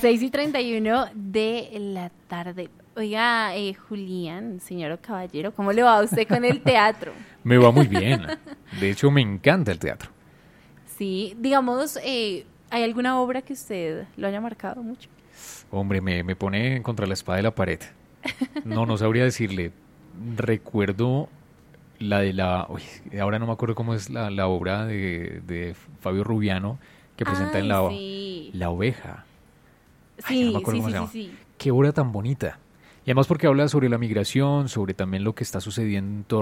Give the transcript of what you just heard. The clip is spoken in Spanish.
6:31 de la tarde. Oiga, Julián, señor caballero, ¿cómo le va a usted con el teatro? Me va muy bien. De hecho, me encanta el teatro. Sí, digamos, ¿hay alguna obra que usted lo haya marcado mucho? Hombre, me pone contra la espada de la pared. No sabría decirle. Recuerdo la de la... Uy, ahora no me acuerdo cómo es la obra de Fabio Rubiano que presenta en Ay, sí. La Oveja. Ay, ya no me Sí, acuerdo sí, cómo sí, se sí, llama. sí. Qué obra tan bonita. Y además porque habla sobre la migración, sobre también lo que está sucediendo